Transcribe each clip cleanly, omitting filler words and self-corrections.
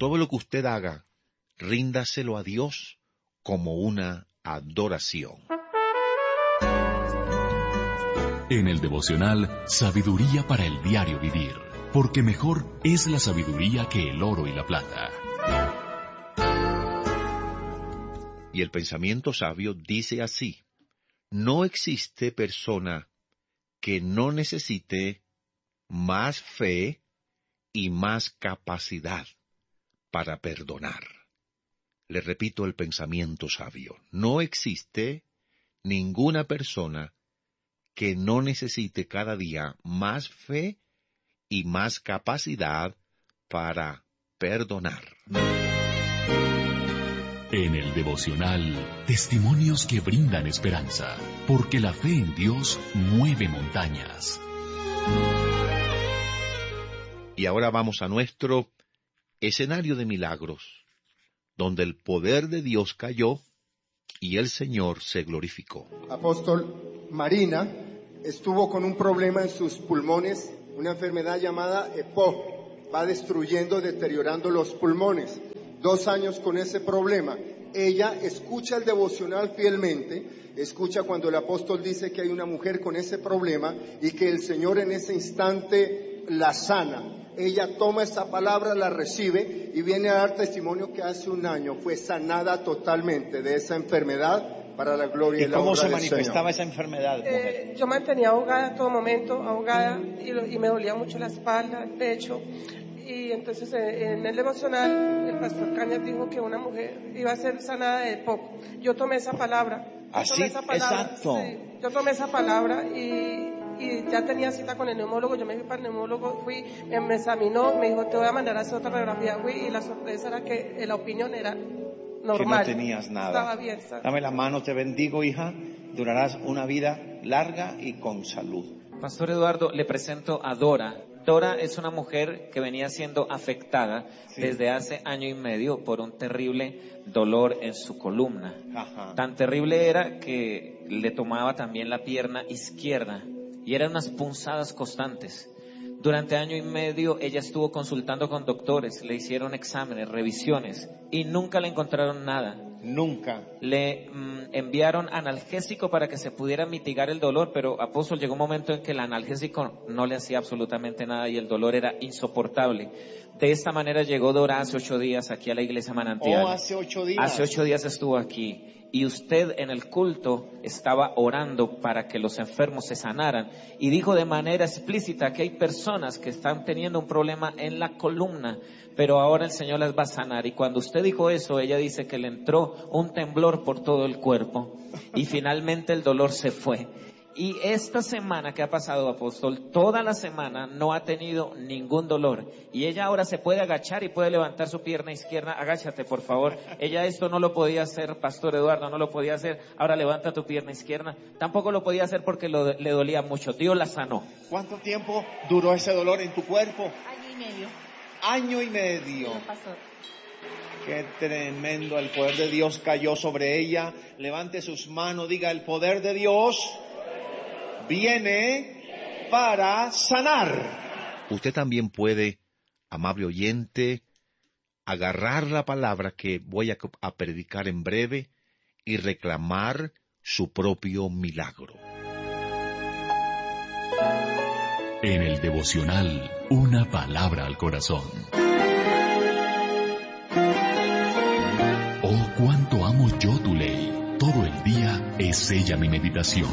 todo lo que usted haga, ríndaselo a Dios como una adoración. En el devocional, sabiduría para el diario vivir, porque mejor es la sabiduría que el oro y la plata. Y el pensamiento sabio dice así: no existe persona que no necesite más fe y más capacidad para perdonar. Le repito el pensamiento sabio: no existe ninguna persona que no necesite cada día más fe y más capacidad para perdonar. En el devocional, testimonios que brindan esperanza, porque la fe en Dios mueve montañas. Y ahora vamos a nuestro escenario de milagros, donde el poder de Dios cayó y el Señor se glorificó. Apóstol Marina estuvo con un problema en sus pulmones, una enfermedad llamada EPOC. Va destruyendo, deteriorando los pulmones. 2 años con ese problema. Ella escucha el devocional fielmente, escucha cuando el apóstol dice que hay una mujer con ese problema y que el Señor en ese instante la sana. Ella toma esa palabra, la recibe y viene a dar testimonio que hace 1 año fue sanada totalmente de esa enfermedad para la gloria y la honra del Señor. ¿Y cómo se manifestaba esa enfermedad, mujer? Yo mantenía ahogada en todo momento, ahogada, y me dolía mucho la espalda, el pecho. Y entonces en el devocional el pastor Cañas dijo que una mujer iba a ser sanada de poco. Yo tomé esa palabra. ¿Así? Exacto. Sí, yo tomé esa palabra y ya tenía cita con el neumólogo. Yo me fui para el neumólogo, fui, me examinó, me dijo te voy a mandar a hacer otra radiografía. Fui y la sorpresa era que la opinión era normal. Que no tenías nada. Estaba bien. Dame la mano, te bendigo, hija. Durarás una vida larga y con salud. Pastor Eduardo, le presento a Dora. Dora es una mujer que venía siendo afectada desde hace 1 año y medio por un terrible dolor en su columna. Ajá. Tan terrible era que le tomaba también la pierna izquierda y eran unas punzadas constantes. Durante 1 año y medio ella estuvo consultando con doctores, le hicieron exámenes, revisiones y nunca le encontraron nada. Nunca. Le enviaron analgésico para que se pudiera mitigar el dolor, pero apóstol, llegó un momento en que el analgésico no le hacía absolutamente nada y el dolor era insoportable. De esta manera llegó Dora hace 8 días aquí a la iglesia Manantial. Hace 8 días. Hace 8 días estuvo aquí. Y usted en el culto estaba orando para que los enfermos se sanaran y dijo de manera explícita que hay personas que están teniendo un problema en la columna, pero ahora el Señor las va a sanar. Y cuando usted dijo eso, ella dice que le entró un temblor por todo el cuerpo y finalmente el dolor se fue. Y esta semana que ha pasado, apóstol, toda la semana no ha tenido ningún dolor. Y ella ahora se puede agachar y puede levantar su pierna izquierda. Agáchate, por favor. Ella esto no lo podía hacer, Pastor Eduardo, no lo podía hacer. Ahora levanta tu pierna izquierda. Tampoco lo podía hacer porque le dolía mucho. Dios la sanó. ¿Cuánto tiempo duró ese dolor en tu cuerpo? 1 año y medio. 1 año y medio. Sí, pastor. Qué tremendo, el poder de Dios cayó sobre ella. Levante sus manos, diga: el poder de Dios viene para sanar. Usted también puede, amable oyente, agarrar la palabra que voy a predicar en breve y reclamar su propio milagro. En el devocional, una palabra al corazón. Oh, cuánto amo yo tu ley. Todo el día es ella mi meditación.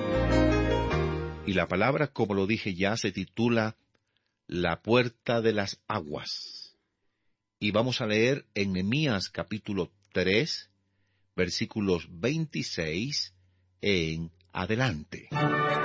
Y la palabra, como lo dije ya, se titula La puerta de las aguas. Y vamos a leer en Nehemías capítulo 3, versículos 26 en adelante.